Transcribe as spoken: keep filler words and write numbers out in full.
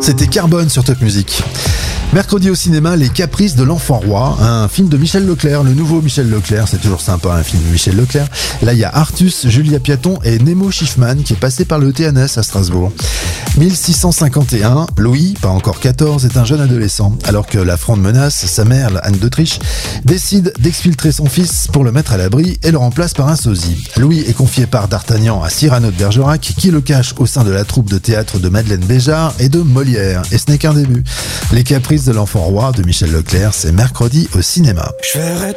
C'était Carbone sur Top Music. Mercredi au cinéma, Les Caprices de l'Enfant Roi, un film de Michel Leclerc, le nouveau Michel Leclerc, c'est toujours sympa un film de Michel Leclerc. Là il y a Artus, Julia Piaton et Nemo Schiffman qui est passé par le T N S à Strasbourg. mille six cent cinquante et un, Louis, pas encore quatorze, est un jeune adolescent. Alors que la Fronde menace, sa mère, Anne d'Autriche, décide d'exfiltrer son fils pour le mettre à l'abri et le remplace par un sosie. Louis est confié par D'Artagnan à Cyrano de Bergerac qui le cache au sein de la troupe de théâtre de Madeleine Béjart et de Molière. Et ce n'est qu'un début. Les Caprices de l'Enfant Roi de Michel Leclerc, c'est mercredi au cinéma. Je verrai